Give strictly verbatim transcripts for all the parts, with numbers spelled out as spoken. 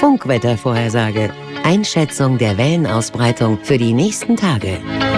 Funkwettervorhersage. Einschätzung der Wellenausbreitung für die nächsten Tage.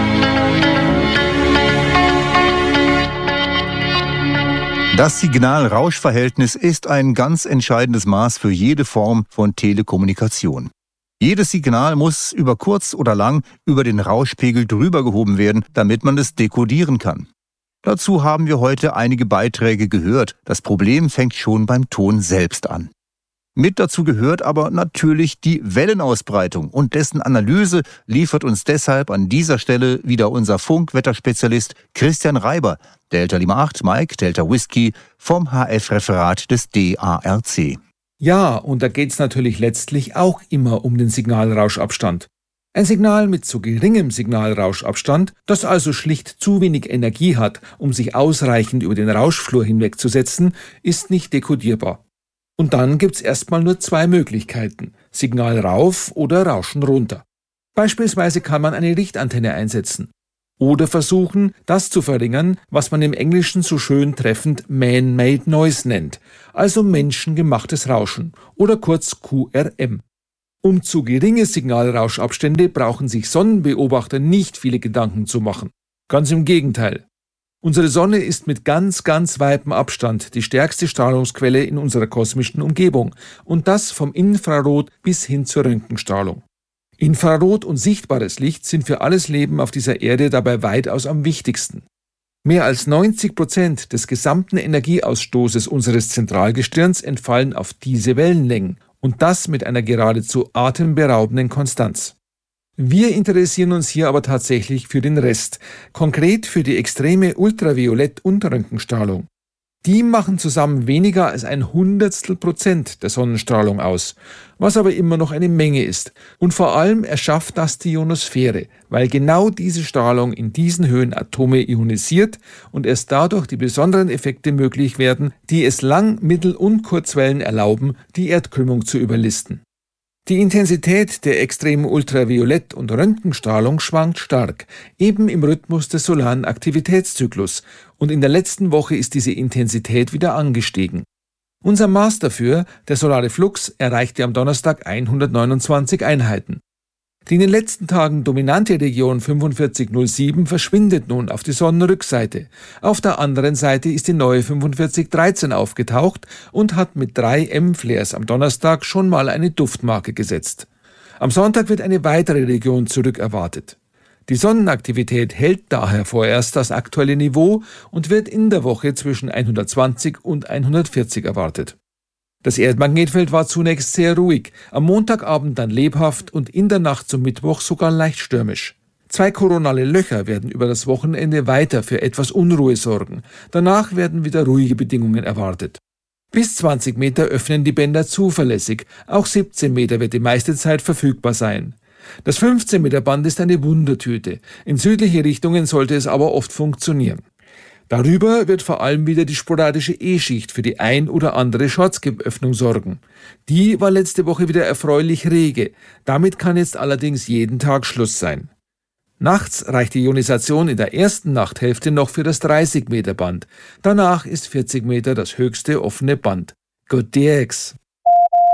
Das Signal-Rausch-Verhältnis ist ein ganz entscheidendes Maß für jede Form von Telekommunikation. Jedes Signal muss über kurz oder lang über den Rauschpegel drüber gehoben werden, damit man es dekodieren kann. Dazu haben wir heute einige Beiträge gehört. Das Problem fängt schon beim Ton selbst an. Mit dazu gehört aber natürlich die Wellenausbreitung und dessen Analyse liefert uns deshalb an dieser Stelle wieder unser Funkwetterspezialist Christian Reiber, Delta Lima acht Mike, Delta Whisky vom H F-Referat des D A R C. Ja, und da geht's natürlich letztlich auch immer um den Signalrauschabstand. Ein Signal mit zu geringem Signalrauschabstand, das also schlicht zu wenig Energie hat, um sich ausreichend über den Rauschflur hinwegzusetzen, ist nicht dekodierbar. Und dann gibt's erstmal nur zwei Möglichkeiten: Signal rauf oder Rauschen runter. Beispielsweise kann man eine Richtantenne einsetzen. Oder versuchen, das zu verringern, was man im Englischen so schön treffend Man-Made Noise nennt, also menschengemachtes Rauschen oder kurz Q R M. Um zu geringe Signalrauschabstände brauchen sich Sonnenbeobachter nicht viele Gedanken zu machen. Ganz im Gegenteil. Unsere Sonne ist mit ganz, ganz weitem Abstand die stärkste Strahlungsquelle in unserer kosmischen Umgebung und das vom Infrarot bis hin zur Röntgenstrahlung. Infrarot und sichtbares Licht sind für alles Leben auf dieser Erde dabei weitaus am wichtigsten. Mehr als neunzig Prozent des gesamten Energieausstoßes unseres Zentralgestirns entfallen auf diese Wellenlängen und das mit einer geradezu atemberaubenden Konstanz. Wir interessieren uns hier aber tatsächlich für den Rest, konkret für die extreme Ultraviolett- und Röntgenstrahlung. Die machen zusammen weniger als ein Hundertstel Prozent der Sonnenstrahlung aus, was aber immer noch eine Menge ist. Und vor allem erschafft das die Ionosphäre, weil genau diese Strahlung in diesen Höhen Atome ionisiert und erst dadurch die besonderen Effekte möglich werden, die es Lang-, Mittel- und Kurzwellen erlauben, die Erdkrümmung zu überlisten. Die Intensität der extremen Ultraviolett- und Röntgenstrahlung schwankt stark, eben im Rhythmus des solaren Aktivitätszyklus, und in der letzten Woche ist diese Intensität wieder angestiegen. Unser Maß dafür, der solare Flux, erreichte am Donnerstag hundertneunundzwanzig Einheiten. Die in den letzten Tagen dominante Region fünfundvierzig null sieben verschwindet nun auf die Sonnenrückseite. Auf der anderen Seite ist die neue fünfundvierzig dreizehn aufgetaucht und hat mit drei M-Flares am Donnerstag schon mal eine Duftmarke gesetzt. Am Sonntag wird eine weitere Region zurück erwartet. Die Sonnenaktivität hält daher vorerst das aktuelle Niveau und wird in der Woche zwischen hundertzwanzig und hundertvierzig erwartet. Das Erdmagnetfeld war zunächst sehr ruhig, am Montagabend dann lebhaft und in der Nacht zum Mittwoch sogar leicht stürmisch. Zwei koronale Löcher werden über das Wochenende weiter für etwas Unruhe sorgen. Danach werden wieder ruhige Bedingungen erwartet. Bis zwanzig Meter öffnen die Bänder zuverlässig, auch siebzehn Meter wird die meiste Zeit verfügbar sein. Das fünfzehn Meter Band ist eine Wundertüte, in südliche Richtungen sollte es aber oft funktionieren. Darüber wird vor allem wieder die sporadische E-Schicht für die ein oder andere Shortskip-Öffnung sorgen. Die war letzte Woche wieder erfreulich rege, damit kann jetzt allerdings jeden Tag Schluss sein. Nachts reicht die Ionisation in der ersten Nachthälfte noch für das dreißig Meter Band, danach ist vierzig Meter das höchste offene Band. Good D X!